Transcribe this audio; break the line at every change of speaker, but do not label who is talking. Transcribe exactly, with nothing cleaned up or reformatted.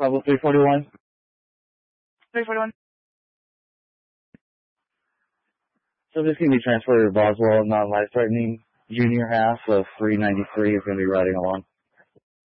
Level three forty-one.
three forty-one.
So this can be transferred to Boswell, non-life-threatening. Junior half of three ninety-three is going to be riding along.